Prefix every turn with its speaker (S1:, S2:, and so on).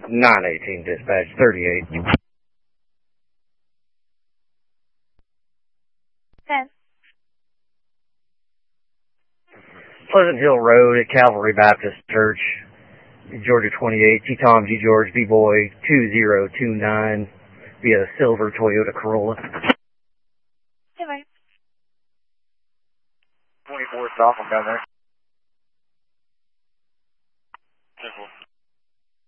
S1: 918 dispatch, 38.
S2: 10.
S1: Pleasant Hill Road at Calvary Baptist Church, Georgia 28, T-Tom G. George B-Boy 2029 via silver Toyota Corolla.
S2: 7.
S3: 24 stop, I'm down there.